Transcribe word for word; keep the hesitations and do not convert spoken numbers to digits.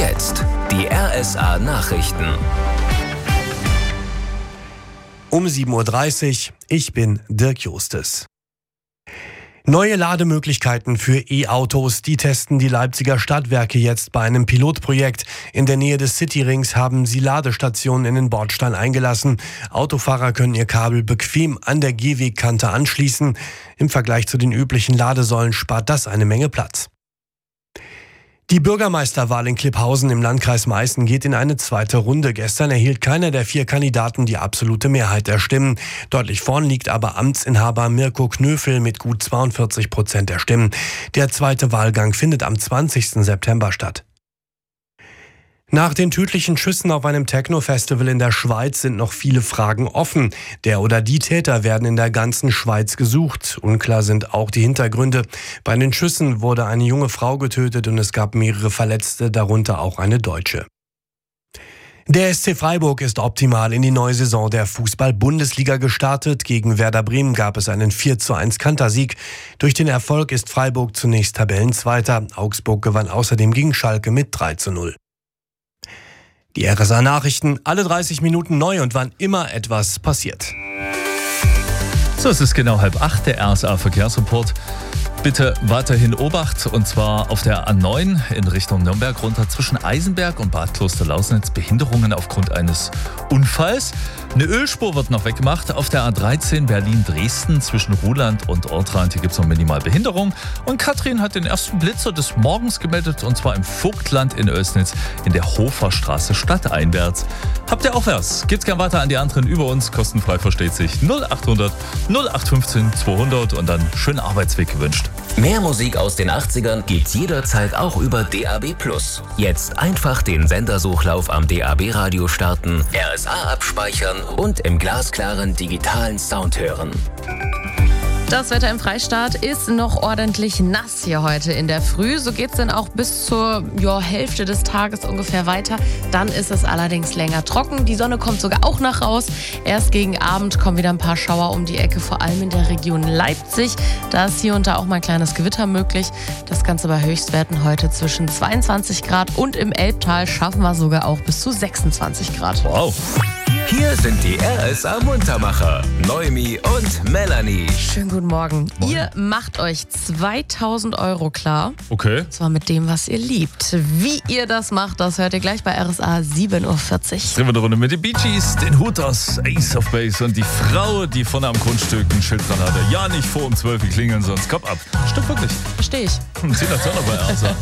jetzt die R S A Nachrichten. Um sieben Uhr dreißig, ich bin Dirk Justes. Neue Lademöglichkeiten für E-Autos, die testen die Leipziger Stadtwerke jetzt bei einem Pilotprojekt. In der Nähe des Cityrings haben sie Ladestationen in den Bordstein eingelassen. Autofahrer können ihr Kabel bequem an der Gehwegkante anschließen. Im Vergleich zu den üblichen Ladesäulen spart das eine Menge Platz. Die Bürgermeisterwahl in Klipphausen im Landkreis Meißen geht in eine zweite Runde. Gestern erhielt keiner der vier Kandidaten die absolute Mehrheit der Stimmen. Deutlich vorn liegt aber Amtsinhaber Mirko Knöfel mit gut zweiundvierzig Prozent der Stimmen. Der zweite Wahlgang findet am zwanzigsten September statt. Nach den tödlichen Schüssen auf einem Techno-Festival in der Schweiz sind noch viele Fragen offen. Der oder die Täter werden in der ganzen Schweiz gesucht. Unklar sind auch die Hintergründe. Bei den Schüssen wurde eine junge Frau getötet und es gab mehrere Verletzte, darunter auch eine Deutsche. Der S C Freiburg ist optimal in die neue Saison der Fußball-Bundesliga gestartet. Gegen Werder Bremen gab es einen vier zu eins Kantersieg. Durch den Erfolg ist Freiburg zunächst Tabellenzweiter. Augsburg gewann außerdem gegen Schalke mit drei zu null. Die R S A Nachrichten, alle dreißig Minuten neu und wann immer etwas passiert. So, es ist genau halb acht, der R S A Verkehrsreport. Bitte weiterhin Obacht, und zwar auf der A neun in Richtung Nürnberg runter zwischen Eisenberg und Bad Kloster-Lausnitz. Behinderungen aufgrund eines Unfalls. Eine Ölspur wird noch weggemacht. Auf der A dreizehn Berlin-Dresden zwischen Ruhland und Ortrand. Hier gibt es noch minimal Behinderung. Und Katrin hat den ersten Blitzer des Morgens gemeldet, und zwar im Vogtland in Oelsnitz in der Hoferstraße stadteinwärts. Habt ihr auch was? Geht's gern weiter an die anderen über uns. Kostenfrei versteht sich. null achthundert null acht fünfzehn zweihundert und dann schönen Arbeitsweg gewünscht. Mehr Musik aus den achtzigern gibt's jederzeit auch über D A B plus. Jetzt einfach den Sendersuchlauf am D A B-Radio starten, R S A abspeichern und im glasklaren digitalen Sound hören. Das Wetter im Freistaat ist noch ordentlich nass hier heute in der Früh. So geht es dann auch bis zur ja, Hälfte des Tages ungefähr weiter. Dann ist es allerdings länger trocken. Die Sonne kommt sogar auch noch raus. Erst gegen Abend kommen wieder ein paar Schauer um die Ecke, vor allem in der Region Leipzig. Da ist hier und da auch mal ein kleines Gewitter möglich. Das Ganze bei Höchstwerten heute zwischen zweiundzwanzig Grad und im Elbtal schaffen wir sogar auch bis zu sechsundzwanzig Grad. Wow. Hier sind die R S A Muntermacher, Noemi und Melanie. Schönen guten Morgen. Morgen. Ihr macht euch zweitausend Euro klar. Okay. Und zwar mit dem, was ihr liebt. Wie ihr das macht, das hört ihr gleich bei R S A sieben Uhr vierzig. Drehen wir eine Runde mit den Bee Gees, den Hooters, Ace of Base und die Frau, die vorne am Grundstück ein Schild dran hatte. Ja, nicht vor um zwölf Uhr klingeln, sonst Kopf ab. Stimmt wirklich. Verstehe ich. Tina Turner bei R S A.